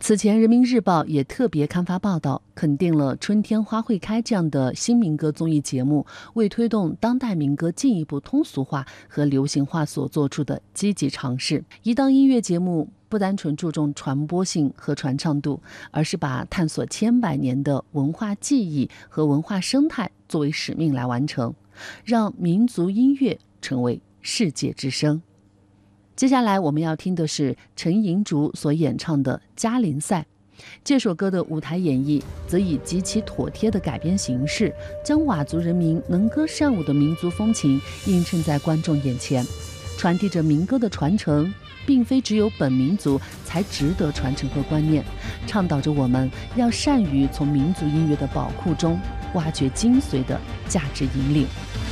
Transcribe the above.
此前，人民日报也特别刊发报道，肯定了《春天花会开》这样的新民歌综艺节目为推动当代民歌进一步通俗化和流行化所做出的积极尝试。一档音乐节目不单纯注重传播性和传唱度，而是把探索千百年的文化记忆和文化生态作为使命来完成，让民族音乐成为世界之声。接下来我们要听的是陈银竹所演唱的《嘉陵赛》。这首歌的舞台演绎则以极其妥帖的改编形式，将佤族人民能歌善舞的民族风情映衬在观众眼前，传递着民歌的传承并非只有本民族才值得传承和观念，倡导着我们要善于从民族音乐的宝库中挖掘精髓的价值引领。